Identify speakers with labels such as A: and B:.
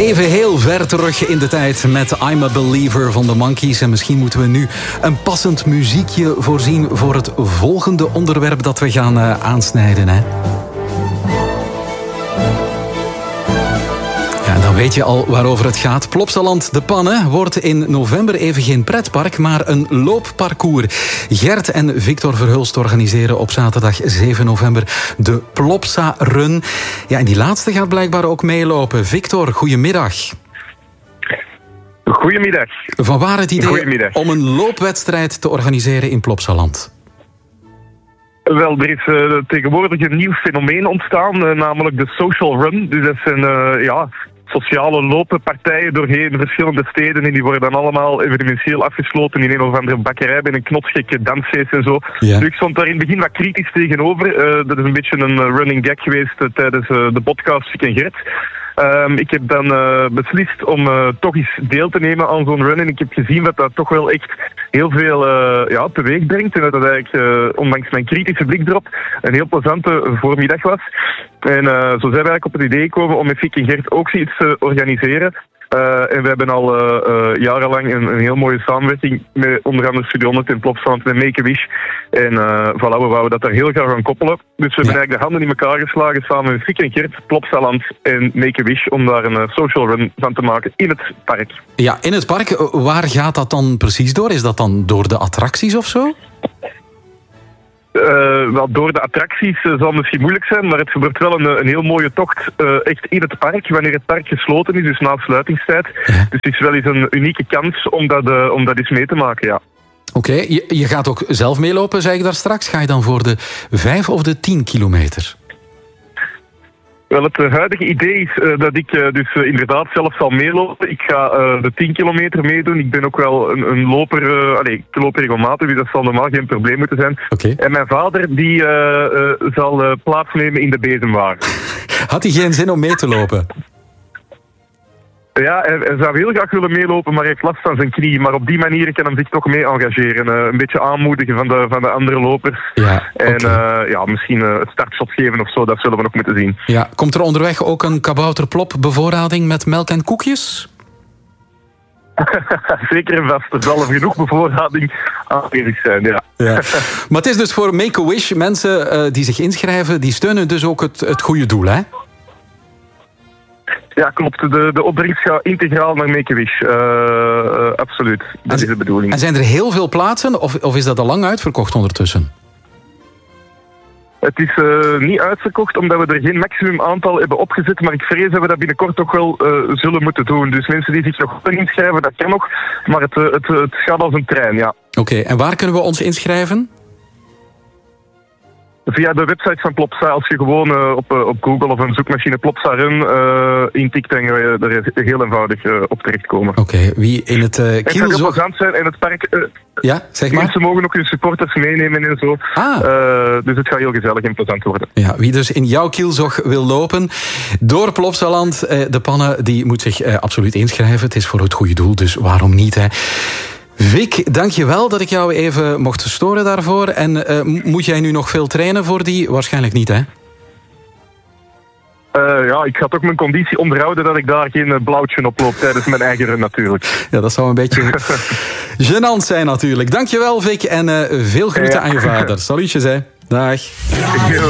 A: Even heel ver terug in de tijd met I'm a Believer van de Monkees. En misschien moeten we nu een passend muziekje voorzien voor het volgende onderwerp dat we gaan aansnijden, hè? Dan weet je al waarover het gaat. Plopsaland De Pannen wordt in november even geen pretpark, maar een loopparcours. Gert en Victor Verhulst organiseren op zaterdag 7 november de Plopsa Run. Ja, en die laatste gaat blijkbaar ook meelopen. Victor, goedemiddag.
B: Goedemiddag.
A: Vanwaar het idee om een loopwedstrijd te organiseren in Plopsaland?
B: Wel, er is tegenwoordig een nieuw fenomeen ontstaan, namelijk de social run. Dus dat zijn sociale lopenpartijen doorheen verschillende steden. En die worden dan allemaal evenementieel afgesloten in een of andere bakkerij bij een knotsgekke dansfeest en zo.
A: Ja.
B: Dus ik stond daar in het begin wat kritisch tegenover. Dat is een beetje een running gag geweest tijdens de podcast Vic en Gert. Ik heb dan beslist om toch eens deel te nemen aan zo'n run. En ik heb gezien dat dat toch wel echt heel veel teweeg brengt. En dat dat eigenlijk, ondanks mijn kritische blik erop, een heel plezante voormiddag was. En zo zijn we eigenlijk op het idee gekomen om met Vic en Gert ook iets te organiseren. En we hebben al jarenlang een heel mooie samenwerking met onder andere Studio 100 in Plopsaland en Make-A-Wish. En voilà, we wouden dat daar heel graag aan koppelen. Dus we hebben eigenlijk de handen in elkaar geslagen samen met Vic en Gert, Plopsaland en Make-A-Wish om daar een social run van te maken in het park.
A: Ja, in het park. Waar gaat dat dan precies door? Is dat dan door de attracties of zo?
B: Wel, door de attracties zal misschien moeilijk zijn, maar het wordt wel een heel mooie tocht echt in het park, wanneer het park gesloten is, dus na sluitingstijd. Ja. Dus het is wel eens een unieke kans om dat eens mee te maken, ja.
A: Oké, je gaat ook zelf meelopen, zei ik daar straks. Ga je dan voor de 5 of de 10 kilometer?
B: Wel, het huidige idee is dat ik dus inderdaad zelf zal meelopen. Ik ga de 10 kilometer meedoen. Ik ben ook wel een loper. Ik loop regelmatig, dus dat zal normaal geen probleem moeten zijn.
A: Okay.
B: En mijn vader die zal plaatsnemen in de bezemwagen.
A: Had hij geen zin om mee te lopen?
B: Ja, hij zou heel graag willen meelopen, maar hij heeft last van zijn knie. Maar op die manier kan hij zich toch mee engageren. Een beetje aanmoedigen van de andere lopers.
A: Ja, okay.
B: En misschien het startshot geven of zo, dat zullen we nog moeten zien.
A: Ja, komt er onderweg ook een kabouterplop bevoorrading met melk en koekjes?
B: Zeker en vast. Er zal er genoeg bevoorrading aanwezig zijn, ja.
A: Maar het is dus voor Make-A-Wish. Mensen die zich inschrijven, die steunen dus ook het goede doel, hè?
B: Ja, klopt. De opbrengst gaat integraal naar Make-A-Wish. Absoluut. Dat is de bedoeling.
A: En zijn er heel veel plaatsen of is dat al lang uitverkocht ondertussen?
B: Het is niet uitverkocht omdat we er geen maximum aantal hebben opgezet, maar ik vrees dat we dat binnenkort toch wel zullen moeten doen. Dus mensen die zich nog willen inschrijven, dat kan nog, maar het gaat als een trein, ja.
A: Oké, en waar kunnen we ons inschrijven?
B: Via de website van Plopsa. Als je gewoon op Google of een zoekmachine Plopsa Run intikt, dan ga je er heel eenvoudig op terechtkomen.
A: Oké, wie in het
B: Het gaat heel plezant zijn en het park...
A: ja, zeg maar.
B: Mensen mogen ook hun supporters meenemen en zo. Dus het gaat heel gezellig en plezant worden.
A: Ja, wie dus in jouw kielzog wil lopen door Plopsaland, De Pannen, die moet zich absoluut inschrijven. Het is voor het goede doel, dus waarom niet, hè? Vic, dank je wel dat ik jou even mocht storen daarvoor. En moet jij nu nog veel trainen voor die? Waarschijnlijk niet, hè?
B: Ik ga toch mijn conditie onderhouden dat ik daar geen blauwtje op loop tijdens mijn eigen run natuurlijk.
A: Ja, dat zou een beetje gênant zijn natuurlijk. Dank je wel, Vic, en veel groeten aan je vader. Salutjes, hè. Dag.